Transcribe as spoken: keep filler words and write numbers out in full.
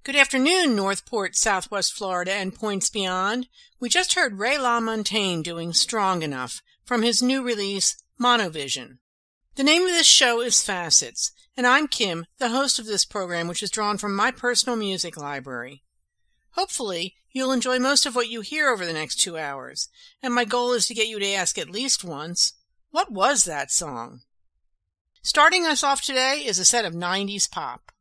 Good afternoon, Northport, Southwest Florida, and points beyond. We just heard Ray LaMontagne doing Strong Enough from his new release, Monovision. The name of this show is Facets, and I'm Kim, the host of this program, which is drawn from my personal music library. Hopefully, you'll enjoy most of what you hear over the next two hours, and my goal is to get you to ask at least once, what was that song? Starting us off today is a set of nineties pop.